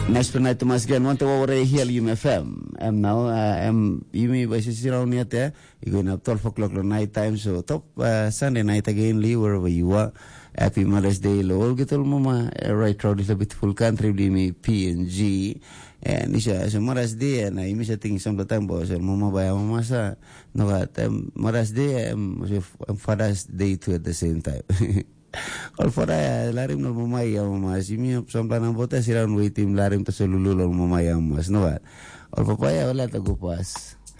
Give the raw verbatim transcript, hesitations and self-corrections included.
Next night mas gan want to over here U F M. I'm now uh, I'm you me by sisi around here there. You going up twelve o'clock night time so top uh, Sunday night again Lee wherever you are. Happy Mother's Day lo gitu mama right round is a beautiful country di me P N G. And isa sa Mother's Day na imi sa ting isang time bo sa mama ba mama sa no ka Mother's Day um, Father's Day too at the same time. All for that, larim no mamaya mas imi sampai nang bote siran waitim larim to selulu lo mamaya mas no what. All papaya wala tagupas.